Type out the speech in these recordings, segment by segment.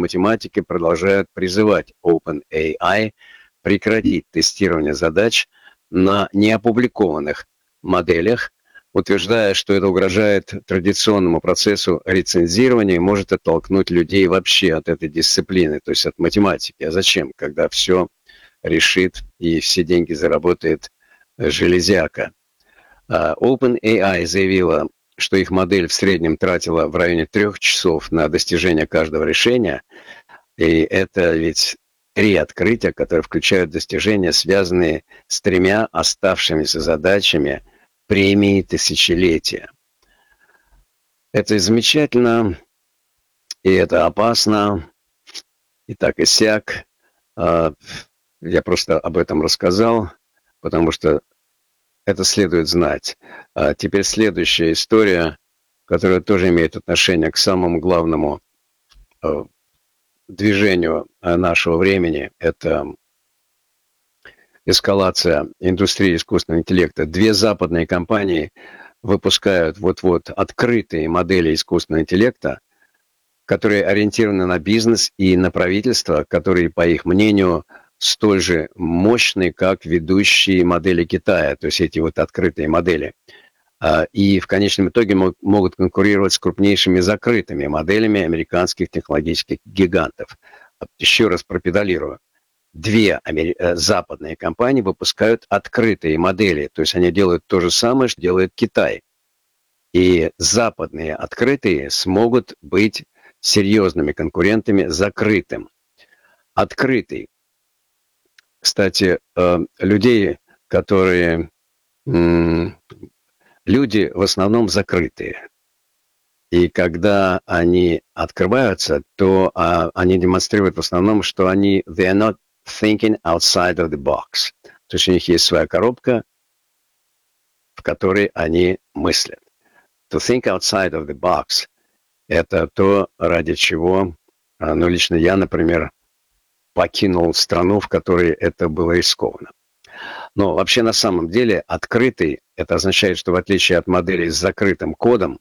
математики продолжают призывать OpenAI прекратить тестирование задач на неопубликованных моделях, утверждая, что это угрожает традиционному процессу рецензирования и может оттолкнуть людей вообще от этой дисциплины, то есть от математики. А зачем, когда все решит и все деньги заработает железяка? OpenAI заявила, что их модель в среднем тратила в районе 3 часов на достижение каждого решения, и это ведь 3 открытия, которые включают достижения, связанные с 3 оставшимися задачами премии тысячелетия. Это замечательно, и это опасно, и так и сяк. Я просто об этом рассказал, потому что это следует знать. Теперь следующая история, которая тоже имеет отношение к самому главному движению нашего времени. Это эскалация индустрии искусственного интеллекта. 2 западные компании выпускают вот-вот открытые модели искусственного интеллекта, которые ориентированы на бизнес и на правительство, которые, по их мнению, столь же мощные, как ведущие модели Китая, то есть эти вот открытые модели. И в конечном итоге могут конкурировать с крупнейшими закрытыми моделями американских технологических гигантов. Еще раз пропедалирую. 2 западные компании выпускают открытые модели, то есть они делают то же самое, что делает Китай. И западные открытые смогут быть серьезными конкурентами закрытым. Открытый. Кстати, люди в основном закрытые. И когда они открываются, то они демонстрируют в основном, что they are not thinking outside of the box. То есть у них есть своя коробка, в которой они мыслят. To think outside of the box – это то, ради чего, лично я, например, покинул страну, в которой это было рискованно. Но вообще на самом деле открытый – это означает, что в отличие от моделей с закрытым кодом,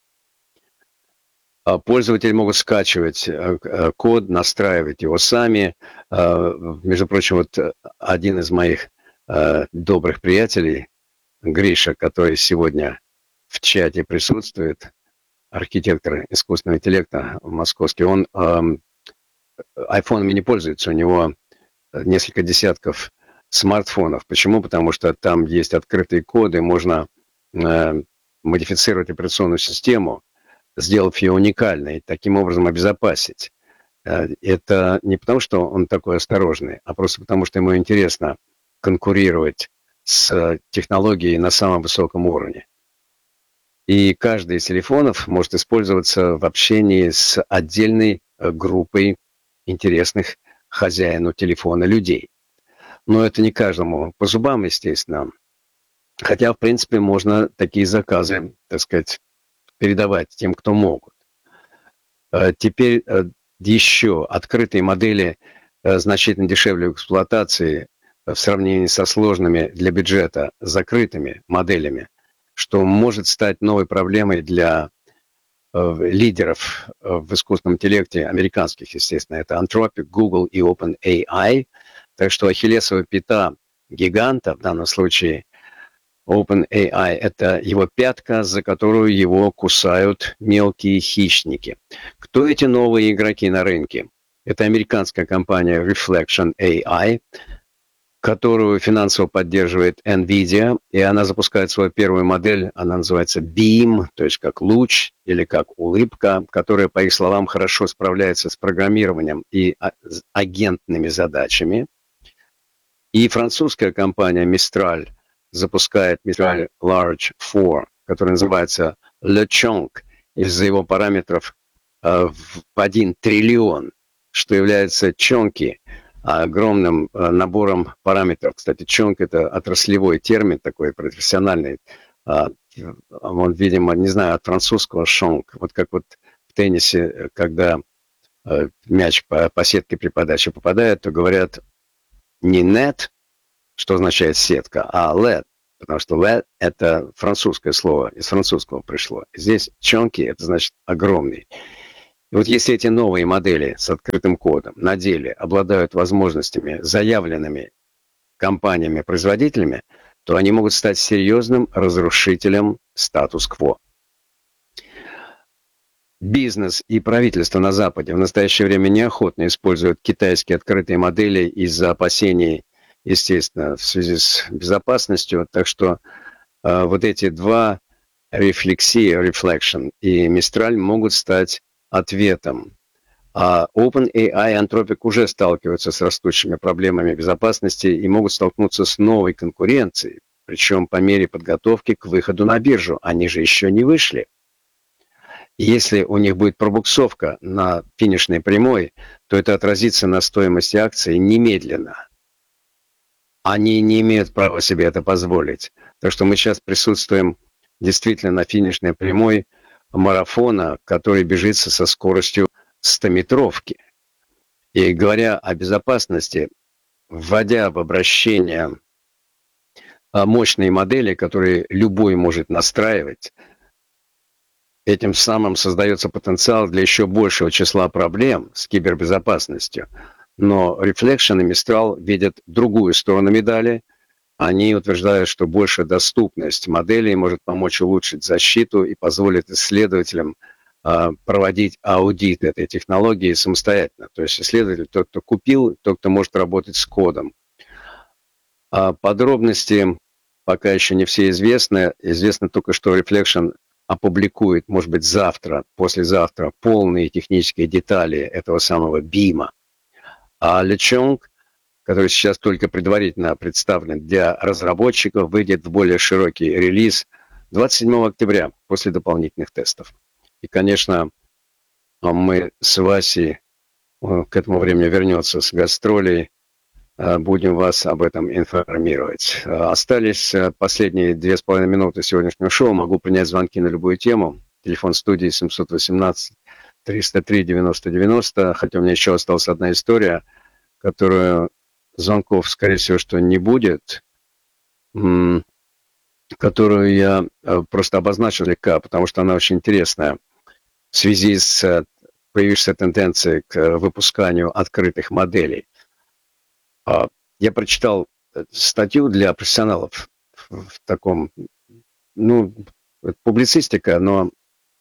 пользователи могут скачивать код, настраивать его сами. Между прочим, вот один из моих добрых приятелей, Гриша, который сегодня в чате присутствует, архитектор искусственного интеллекта московский, он айфонами не пользуется, у него несколько десятков смартфонов. Почему? Потому что там есть открытые коды, можно модифицировать операционную систему, сделав ее уникальной, таким образом обезопасить. Это не потому, что он такой осторожный, а просто потому, что ему интересно конкурировать с технологией на самом высоком уровне. И каждый из телефонов может использоваться в общении с отдельной группой интересных хозяину телефона людей. Но это не каждому по зубам, естественно. Хотя, в принципе, можно такие заказы, так сказать, передавать тем, кто могут. Теперь еще открытые модели значительно дешевле в эксплуатации в сравнении со сложными для бюджета закрытыми моделями, что может стать новой проблемой для лидеров в искусственном интеллекте, американских, естественно. Это Anthropic, Google и OpenAI. Так что ахиллесова пята гиганта, в данном случае OpenAI, это его пятка, за которую его кусают мелкие хищники. Кто эти новые игроки на рынке? Это американская компания Reflection AI, которую финансово поддерживает NVIDIA, и она запускает свою первую модель, она называется Beam, то есть как луч или как улыбка, которая, по их словам, хорошо справляется с программированием и агентными задачами. И французская компания Mistral запускает Mistral Large 4, который называется LeChonk, из-за его параметров в 1 триллион, что является чонки, огромным набором параметров. Кстати, чонк – это отраслевой термин такой профессиональный. Он, видимо, не знаю, от французского шонк. Вот как вот в теннисе, когда мяч по сетке при подаче попадает, то говорят не net, что означает сетка, а LED, потому что LED – это французское слово, из французского пришло. Здесь чонки – это значит огромный. И вот если эти новые модели с открытым кодом на деле обладают возможностями, заявленными компаниями-производителями, то они могут стать серьезным разрушителем статус-кво. Бизнес и правительство на Западе в настоящее время неохотно используют китайские открытые модели из-за опасений, естественно, в связи с безопасностью. Так что вот эти два, рефлексия, reflection и Mistral, могут стать ответом. А OpenAI и Anthropic уже сталкиваются с растущими проблемами безопасности и могут столкнуться с новой конкуренцией, причем по мере подготовки к выходу на биржу. Они же еще не вышли. Если у них будет пробуксовка на финишной прямой, то это отразится на стоимости акций немедленно. Они не имеют права себе это позволить. Так что мы сейчас присутствуем действительно на финишной прямой марафона, который бежится со скоростью 100-метровки. И говоря о безопасности, вводя в обращение мощные модели, которые любой может настраивать, этим самым создается потенциал для еще большего числа проблем с кибербезопасностью. Но Reflection и Mistral видят другую сторону медали. Они утверждают, что большая доступность моделей может помочь улучшить защиту и позволит исследователям проводить аудит этой технологии самостоятельно. То есть исследователь, тот, кто купил, тот, кто может работать с кодом. Подробности пока еще не все известны. Известно только, что Reflection опубликует, может быть, завтра, послезавтра, полные технические детали этого самого бима. А Lechong, который сейчас только предварительно представлен для разработчиков, выйдет в более широкий релиз 27 октября после дополнительных тестов. И, конечно, мы с Васей к этому времени вернется с гастролей, будем вас об этом информировать. Остались последние 2,5 минуты сегодняшнего шоу. Могу принять звонки на любую тему. Телефон студии 718-303-90-90. Хотя у меня еще осталась одна история, которую звонков, скорее всего, что не будет, которую я просто обозначил слегка, потому что она очень интересная. В связи с появившейся тенденцией к выпусканию открытых моделей. Я прочитал статью для профессионалов в таком, публицистика, но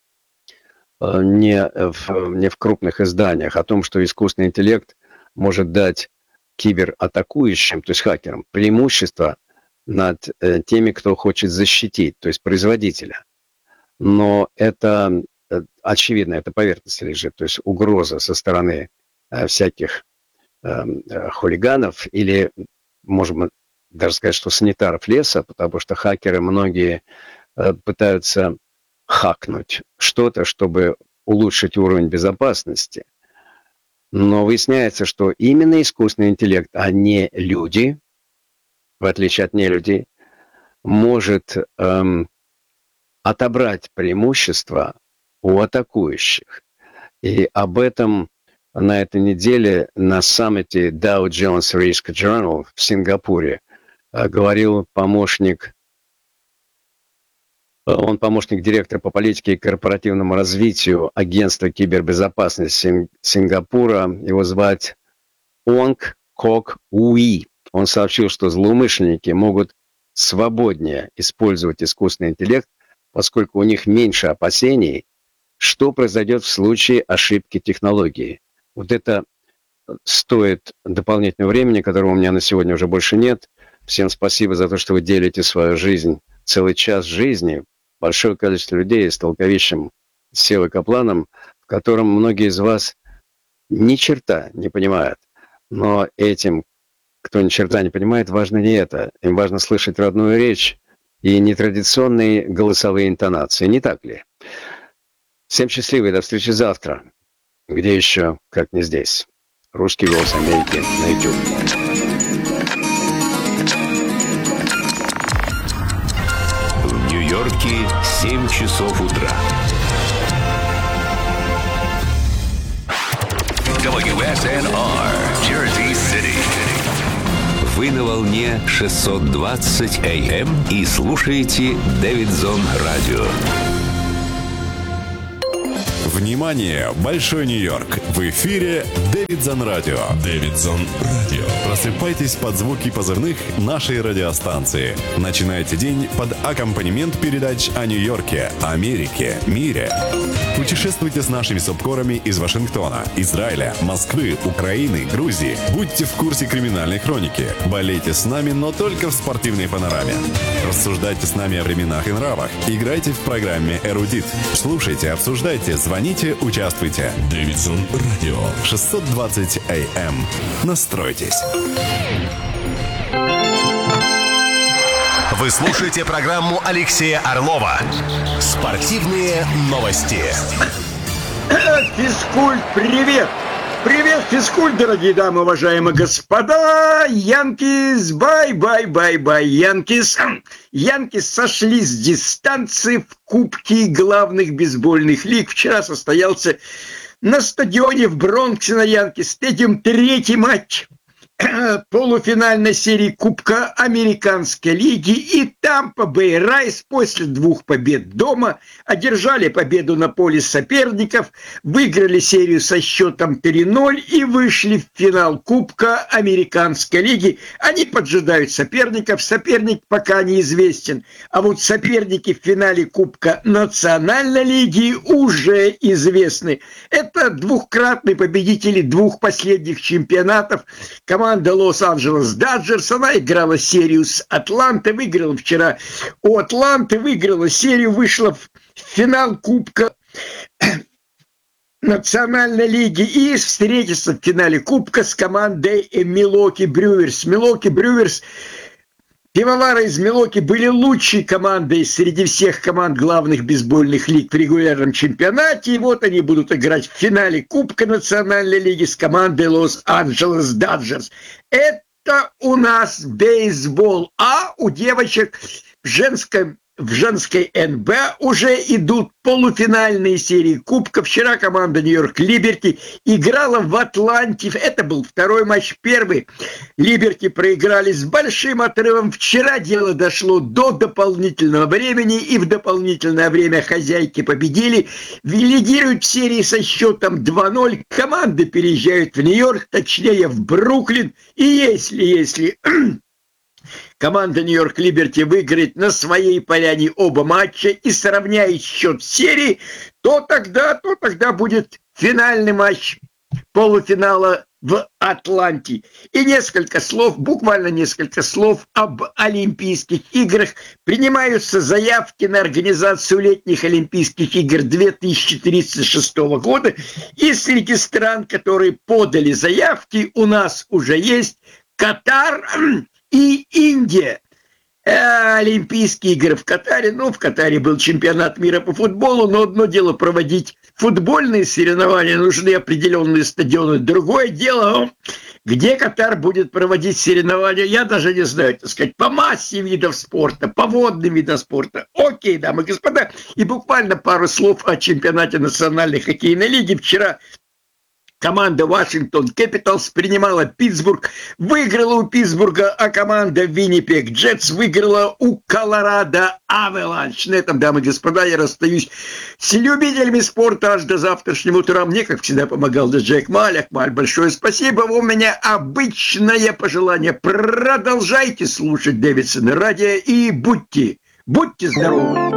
не в крупных изданиях, о том, что искусственный интеллект может дать кибератакующим, то есть хакерам, преимущество над теми, кто хочет защитить, то есть производителя. Но это очевидно, это поверхность лежит, то есть угроза со стороны всяких хулиганов или, можем даже сказать, что санитаров леса, потому что хакеры многие пытаются хакнуть что-то, чтобы улучшить уровень безопасности. Но выясняется, что именно искусственный интеллект, а не люди, в отличие от нелюдей, может отобрать преимущество у атакующих. И об этом на этой неделе на саммите Dow Jones Risk Journal в Сингапуре говорил помощник директора по политике и корпоративному развитию агентства кибербезопасности Сингапура. Его звать Онг Кок Уи. Он сообщил, что злоумышленники могут свободнее использовать искусственный интеллект, поскольку у них меньше опасений, что произойдет в случае ошибки технологии. Вот это стоит дополнительного времени, которого у меня на сегодня уже больше нет. Всем спасибо за то, что вы делите свою жизнь, целый час жизни. Большое количество людей с толковищем Севой Капланом, в котором многие из вас ни черта не понимают. Но этим, кто ни черта не понимает, важно не это. Им важно слышать родную речь и нетрадиционные голосовые интонации. Не так ли? Всем счастливо и до встречи завтра. Где еще, как не здесь? Русский голос Америки на YouTube. В Нью-Йорке 7 часов утра. WSNR, Jersey City. Вы на волне 620 AM и слушаете Дэвидсон Радио. Внимание, Большой Нью-Йорк. В эфире Дэвидсон Радио. Дэвидсон Радио. Просыпайтесь под звуки позывных нашей радиостанции. Начинайте день под аккомпанемент передач о Нью-Йорке, Америке, мире. Путешествуйте с нашими субкорами из Вашингтона, Израиля, Москвы, Украины, Грузии. Будьте в курсе криминальной хроники. Болейте с нами, но только в спортивной панораме. Рассуждайте с нами о временах и нравах. Играйте в программе «Эрудит». Слушайте, обсуждайте, звоните, участвуйте. Дэвидсон Радио. 620 АМ. Настройтесь. Вы слушаете программу Алексея Орлова «Спортивные новости». Физкульт, привет! Привет, физкульт, дорогие дамы, уважаемые господа! Янкис, бай-бай-бай-бай, Янкис! Янкис сошли с дистанции в Кубке главных бейсбольных лиг. Вчера состоялся на стадионе в Бронксе на Янкис стадиум третий матч полуфинальной серии Кубка Американской лиги, и Тампа Бэй Райс после 2 побед дома одержали победу на поле соперников, выиграли серию со счетом 3-0 и вышли в финал Кубка Американской лиги. Они поджидают соперников, соперник пока неизвестен, а вот соперники в финале Кубка Национальной лиги уже известны. Это двукратные победители 2 последних чемпионатов. Команда Лос-Анджелес Даджерс, она играла серию с Атлантой, выиграла вчера у Атланты, выиграла серию, вышла в финал Кубка Национальной лиги и встретится в финале Кубка с командой Милуоки Брюверс. Милуоки Брюверс, пивовары из Милуоки были лучшей командой среди всех команд главных бейсбольных лиг в регулярном чемпионате. И вот они будут играть в финале Кубка Национальной лиги с командой Лос-Анджелес Даджерс. Это у нас бейсбол. А у девочек в женской НБ уже идут полуфинальные серии Кубка. Вчера команда Нью-Йорк Либерти играла в Атланте. Это был второй матч. Первый Либерти проиграли с большим отрывом. Вчера дело дошло до дополнительного времени, и в дополнительное время хозяйки победили. Лидируют в серии со счетом 2-0. Команды переезжают в Нью-Йорк, точнее в Бруклин. И если команда Нью-Йорк Либерти выиграет на своей поляне оба матча и сравняет счет серии, то тогда будет финальный матч полуфинала в Атланте. И буквально несколько слов об Олимпийских играх. Принимаются заявки на организацию летних Олимпийских игр 2036 года. И среди стран, которые подали заявки, у нас уже есть Катар и Индия. Олимпийские игры в Катаре. В Катаре был чемпионат мира по футболу, но одно дело проводить футбольные соревнования, нужны определенные стадионы. Другое дело, где Катар будет проводить соревнования, я даже не знаю, по массе видов спорта, по водным видам спорта. Окей, дамы и господа. И буквально пару слов о чемпионате Национальной хоккейной лиги. Вчера команда Вашингтон Кэпиталс принимала Питтсбург, выиграла у Питтсбурга, а команда Виннипег Джетс выиграла у Колорадо Аваланч. На этом, дамы и господа, я расстаюсь с любителями спорта аж до завтрашнего утра. Мне, как всегда, помогал Джек Маль. Акмаль, большое спасибо. У меня обычное пожелание. Продолжайте слушать Дэвидсон радио и будьте здоровы.